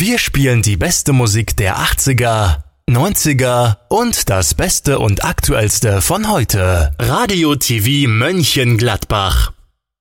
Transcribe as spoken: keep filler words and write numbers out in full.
Wir spielen die beste Musik der achtziger, neunziger und das Beste und Aktuellste von heute. Radio T V Mönchengladbach.